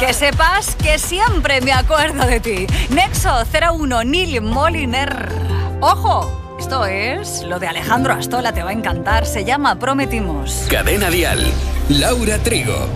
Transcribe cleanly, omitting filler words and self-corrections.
Que sepas que siempre me acuerdo de ti. Nexo 01, Neil Moliner. ¡Ojo! Esto es lo de Alejandro Astola, te va a encantar. Se llama Prometimos. Cadena Dial, Laura Trigo.